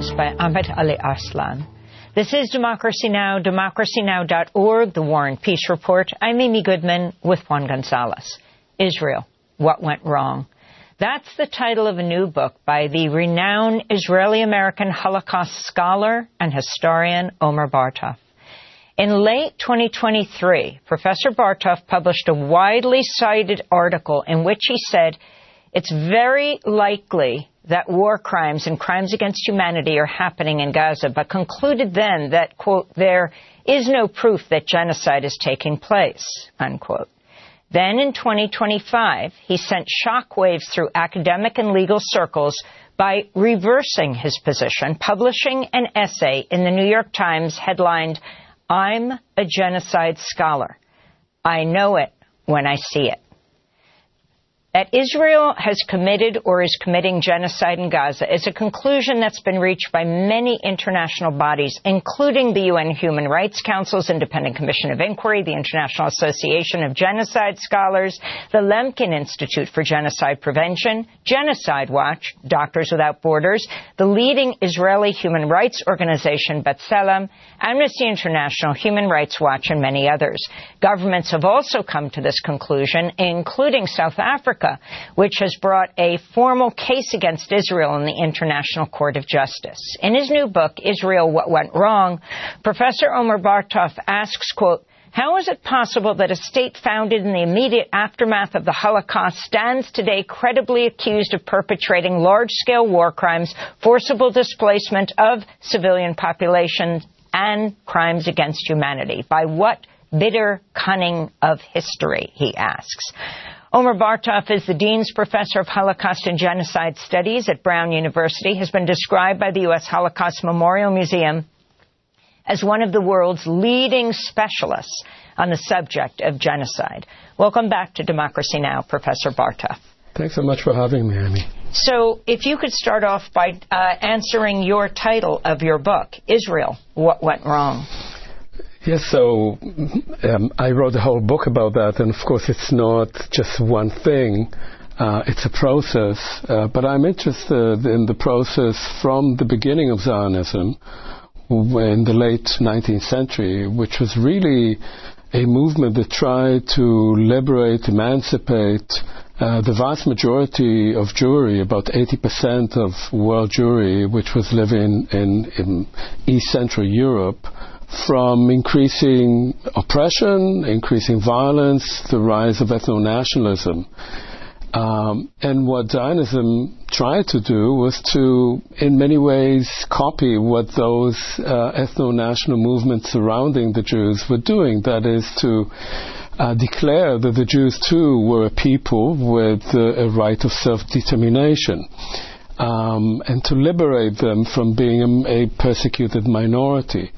News by Ahmed Ali Arslan. This is Democracy Now!, democracynow.org, The War and Peace Report. I'm Amy Goodman with Juan Gonzalez. Israel, What Went Wrong? That's the title of a new book by the renowned Israeli-American Holocaust scholar and historian Omer Bartov. In late 2023, Professor Bartov published a widely cited article in which he said it's very likely that war crimes and crimes against humanity are happening in Gaza, but concluded then that, quote, there is no proof that genocide is taking place, unquote. Then in 2025, he sent shockwaves through academic and legal circles by reversing his position, publishing an essay in the New York Times headlined, "I'm a genocide scholar. I know it when I see it." That Israel has committed or is committing genocide in Gaza is a conclusion that's been reached by many international bodies, including the UN Human Rights Council's Independent Commission of Inquiry, the International Association of Genocide Scholars, the Lemkin Institute for Genocide Prevention, Genocide Watch, Doctors Without Borders, the leading Israeli human rights organization B'Tselem, Amnesty International, Human Rights Watch, and many others. Governments have also come to this conclusion, including South Africa, which has brought a formal case against Israel in the International Court of Justice. In his new book, Israel, What Went Wrong, Professor Omer Bartov asks, quote, how is it possible that a state founded in the immediate aftermath of the Holocaust stands today credibly accused of perpetrating large-scale war crimes, forcible displacement of civilian populations, and crimes against humanity? By what bitter cunning of history, he asks. Omer Bartov is the Dean's Professor of Holocaust and Genocide Studies at Brown University, has been described by the U.S. Holocaust Memorial Museum as one of the world's leading specialists on the subject of genocide. Welcome back to Democracy Now!, Professor Bartov. Thanks so much for having me, Amy. So if you could start off by answering your title of your book, Israel, What Went Wrong? Yes, so I wrote a whole book about that, and of course it's not just one thing, it's a process, but I'm interested in the process from the beginning of Zionism in the late 19th century, which was really a movement that tried to liberate, emancipate the vast majority of Jewry, about 80% of world Jewry, which was living in East Central Europe, from increasing oppression, increasing violence, the rise of ethno-nationalism. And what Zionism tried to do was to, in many ways, copy what those ethno-national movements surrounding the Jews were doing. That is to declare that the Jews too were a people with a right of self-determination, and to liberate them from being a persecuted minority.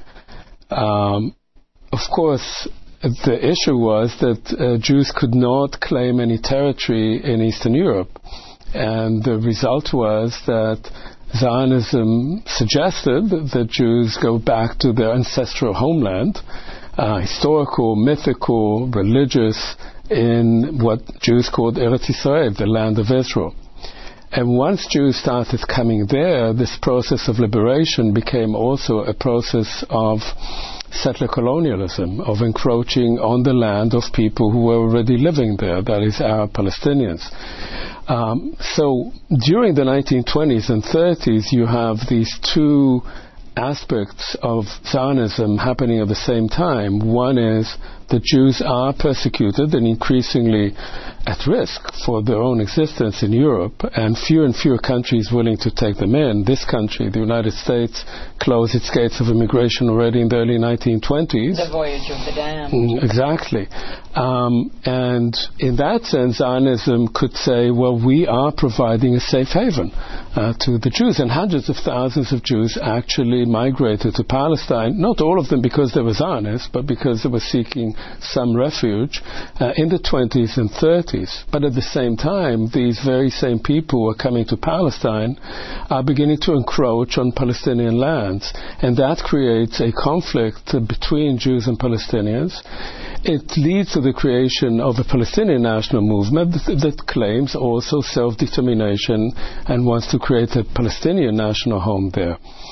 Of course, the issue was that Jews could not claim any territory in Eastern Europe. And the result was that Zionism suggested that Jews go back to their ancestral homeland, historical, mythical, religious, in what Jews called Eretz Yisrael, the land of Israel. And once Jews started coming there, this process of liberation became also a process of settler colonialism, of encroaching on the land of people who were already living there, that is, Arab Palestinians. So during the 1920s and 30s, you have these two aspects of Zionism happening at the same time. One is that Jews are persecuted and increasingly at risk for their own existence in Europe, and fewer countries willing to take them in. This country, the United States, closed its gates of immigration already in the early 1920s. The voyage of the damned. Exactly. And in that sense, Zionism could say, well, we are providing a safe haven to the Jews. And hundreds of thousands of Jews actually migrated to Palestine, not all of them because they were Zionists, but because they were seeking some refuge in the 20s and 30s. But at the same time, these very same people who are coming to Palestine are beginning to encroach on Palestinian lands. And that creates a conflict between Jews and Palestinians. It leads to the creation of a Palestinian national movement that claims also self-determination and wants to create a Palestinian national home there.